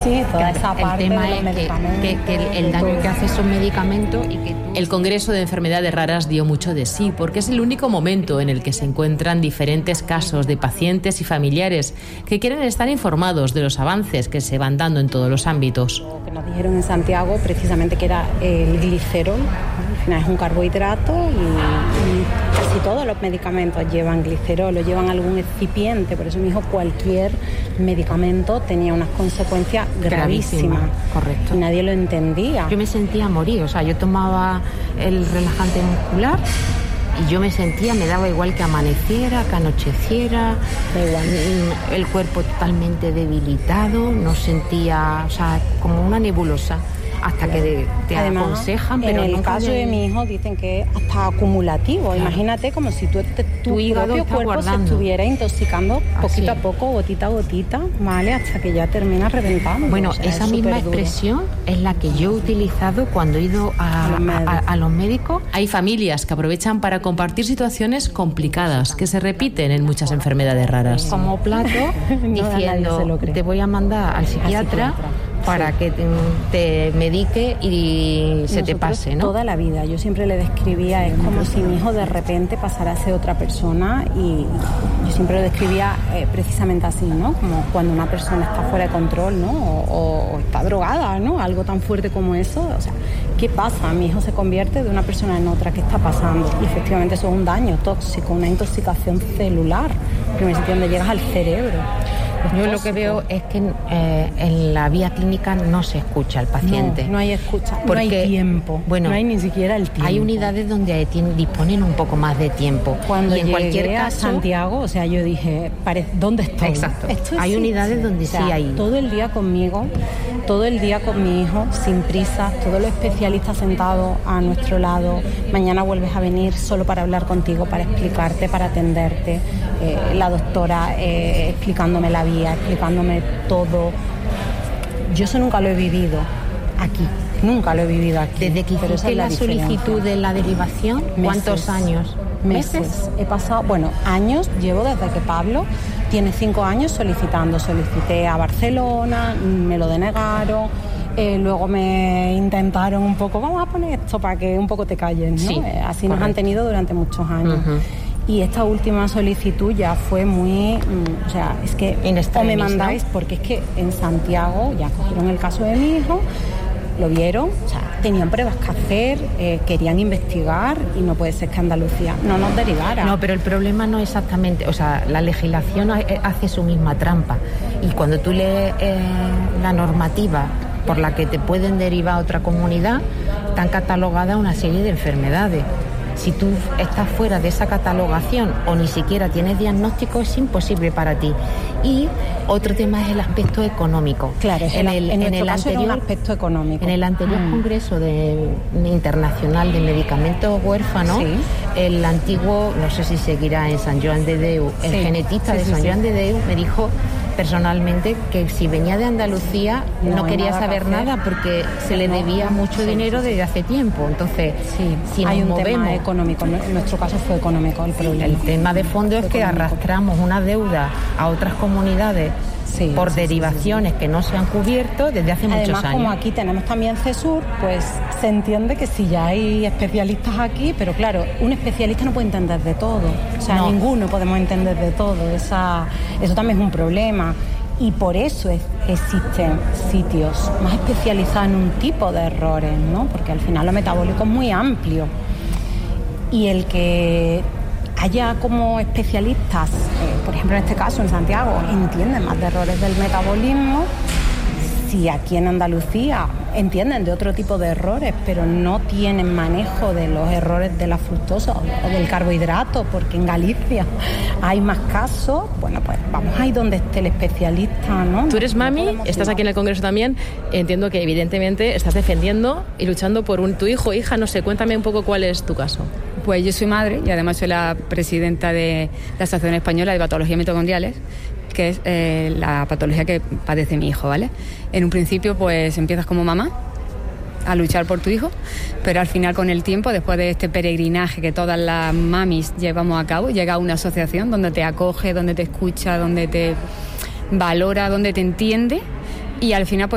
Sí, toda esa parte el tema de los medicamentos, que el daño que hace esos medicamentos y que El Congreso de Enfermedades Raras dio mucho de sí, porque es el único momento en el que se encuentran diferentes casos de pacientes y familiares que quieren estar informados de los avances que se van dando en todos los ámbitos. Lo que nos dijeron en Santiago precisamente que era el glicerol, al final es un carbohidrato y casi todos los medicamentos llevan glicerol o llevan algún excipiente, por eso me dijo cualquier medicamento tenía unas consecuencias gravísimas. Correcto. Y nadie lo entendía. Yo me sentía morir, o sea, yo tomaba el relajante muscular y yo me daba igual que amaneciera, que anocheciera, el cuerpo totalmente debilitado, no sentía, o sea, como una nebulosa. Hasta que te aconsejan, pero en el caso de mi hijo dicen que es hasta acumulativo. Claro. Imagínate como si tu propio cuerpo se estuviera intoxicando poquito a poco, gotita a gotita, ¿vale? Hasta que ya termina reventando. Bueno, o sea, esa misma expresión es la que yo he utilizado cuando he ido a los médicos. Hay familias que aprovechan para compartir situaciones complicadas que se repiten en muchas enfermedades raras. Como plato, diciendo, te voy a mandar al psiquiatra para que te medique y se te pase, ¿no? Toda la vida, yo siempre le describía, es como si mi hijo de repente pasara a ser otra persona y yo siempre lo describía precisamente así, ¿no? Como cuando una persona está fuera de control, ¿no? O está drogada, ¿no? Algo tan fuerte como eso, o sea, ¿qué pasa? Mi hijo se convierte de una persona en otra, ¿qué está pasando? Y efectivamente eso es un daño tóxico, una intoxicación celular, en el sitio donde llegas al cerebro. Yo lo que veo es que en la vía clínica no se escucha al paciente. No hay escucha, porque, no hay tiempo, no hay ni siquiera el tiempo. Hay unidades donde disponen un poco más de tiempo. Cuando y en cualquier caso, a Santiago, o sea, yo dije, ¿dónde estoy? Exacto. Hay unidades donde sí hay. Todo el día conmigo, todo el día con mi hijo, sin prisas, todos los especialistas sentados a nuestro lado. Mañana vuelves a venir solo para hablar contigo, para explicarte, para atenderte. La doctora explicándome la vía, explicándome todo. Yo eso nunca lo he vivido aquí, nunca lo he vivido aquí. Desde que hiciste la solicitud de la derivación, ¿cuántos años? Meses. He pasado, años, llevo desde que Pablo tiene 5 años solicitando. Solicité a Barcelona, me lo denegaron. Luego me intentaron un poco, vamos a poner esto para que un poco te calles, ¿no? Sí, así nos han tenido durante muchos años. Uh-huh. Y esta última solicitud ya fue muy, o sea, es que o me mandáis, ¿no? Porque es que en Santiago ya cogieron el caso de mi hijo, lo vieron, o sea, tenían pruebas que hacer, querían investigar y no puede ser que Andalucía no nos derivara. No, pero el problema no es exactamente, o sea, la legislación hace su misma trampa y cuando tú lees la normativa por la que te pueden derivar a otra comunidad, están catalogadas una serie de enfermedades. Si tú estás fuera de esa catalogación o ni siquiera tienes diagnóstico, es imposible para ti. Y otro tema es el aspecto económico. Claro, en el anterior aspecto económico. En el anterior Congreso Internacional de Medicamentos Huérfanos, el antiguo, no sé si seguirá en Sant Joan de Déu, el genetista de Sant Joan de Déu me dijo personalmente que si venía de Andalucía no quería saber nada porque se le debía mucho dinero desde hace tiempo. Entonces, si hay nos un movemos, tema económico, en nuestro caso fue económico el problema. El tema de fondo es que arrastramos una deuda a otras comunidades por derivaciones que no se han cubierto desde hace muchos años. Además, como aquí tenemos también CESUR, pues se entiende que si ya hay especialistas aquí, pero claro, un especialista no puede entender de todo, o sea, ninguno podemos entender de todo, eso también es un problema. Y por eso existen sitios más especializados en un tipo de errores, ¿no? Porque al final lo metabólico es muy amplio. Y el que haya como especialistas, por ejemplo en este caso en Santiago, entienden más de errores del metabolismo, si aquí en Andalucía entienden de otro tipo de errores, pero no tienen manejo de los errores de la fructosa o del carbohidrato, porque en Galicia hay más casos, bueno, pues vamos ahí donde esté el especialista, ¿no? Tú eres mami, estás aquí en el Congreso también, entiendo que evidentemente estás defendiendo y luchando por tu hijo o hija, no sé, cuéntame un poco cuál es tu caso. Pues yo soy madre y además soy la presidenta de la Asociación Española de Patologías Mitocondriales, que es la patología que padece mi hijo, ¿vale? En un principio, pues empiezas como mamá a luchar por tu hijo, pero al final con el tiempo, después de este peregrinaje que todas las mamis llevamos a cabo, llega a una asociación donde te acoge, donde te escucha, donde te valora, donde te entiende y al final pues